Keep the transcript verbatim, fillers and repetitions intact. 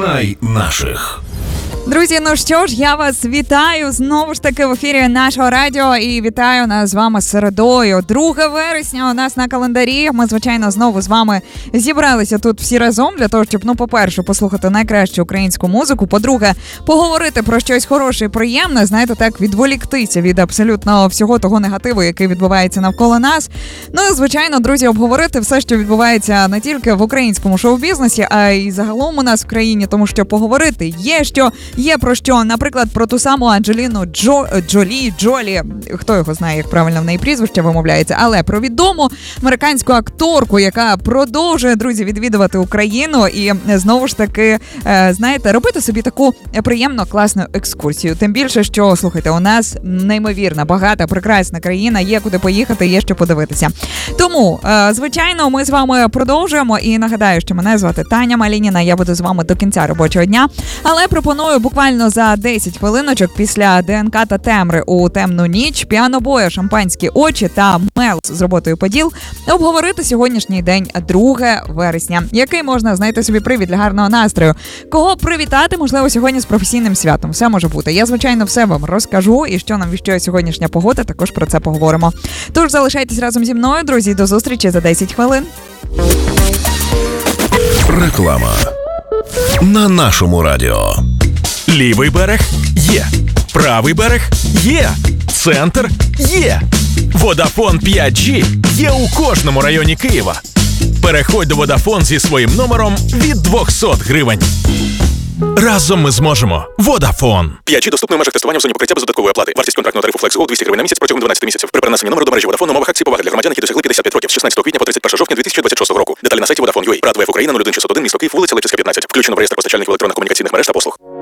Знай наших. Друзі, ну що ж, я вас вітаю знову ж таки в ефірі нашого радіо і вітаю нас з вами середою. друге вересня у нас на календарі. Ми, звичайно, знову з вами зібралися тут всі разом для того, щоб, ну, по-перше, послухати найкращу українську музику, по-друге, поговорити про щось хороше і приємне, знаєте, так, відволіктися від абсолютно всього того негативу, який відбувається навколо нас. Ну і, звичайно, друзі, обговорити все, що відбувається не тільки в українському шоу-бізнесі, а й загалом у нас в країні, тому що поговорити є що. Є про що, наприклад, про ту саму Анджеліну Джо, Джолі, Джолі, хто його знає, як правильно в неї прізвище вимовляється, але про відому американську акторку, яка продовжує, друзі, відвідувати Україну і знову ж таки, знаєте, робити собі таку приємно класну екскурсію. Тим більше, що, слухайте, у нас неймовірна, багата, прекрасна країна, є куди поїхати, є що подивитися. Тому, звичайно, ми з вами продовжуємо і нагадаю, що мене звати Таня Малініна, я буду з вами до кінця робочого дня, але пропоную буквально за десять хвилиночок після ДНК та темри у темну ніч, піанобоя, шампанські очі та Мелс з роботою Поділ обговорити сьогоднішній день, друге вересня, який можна знайти собі привід для гарного настрою. Кого привітати, можливо, сьогодні з професійним святом. Все може бути. Я, звичайно, все вам розкажу і що нам віщує сьогоднішня погода, також про це поговоримо. Тож залишайтесь разом зі мною, друзі, до зустрічі за десять хвилин. Реклама на нашому радіо. Лівий берег є. Правий берег є. Центр є. Водафон п'ять джі є у кожному районі Києва. Переходь до Водафон зі своїм номером від двісті гривень. Разом ми зможемо. Водафон. п'ять джі доступний в межах тестування в зоні покриття без додаткової оплати. Вартість контрактного тарифу Flex Go двісті гривень на місяць протягом дванадцяти місяців. При перенесенні номеру до мережі Vodafone умовах акції поваги для громадян, які досягли п'ятдесят п'ять років з шістнадцятого квітня по тридцять першого жовтня дві тисячі двадцять шостого року. Деталі на сайті Vodafone.ua. РАД ВФ Україна нуль один шістсот один, місто Київ, вулиця Левчевська, п'ятнадцять. Включено в реєстр постачальників електронних комунікаційних мереж та послуг.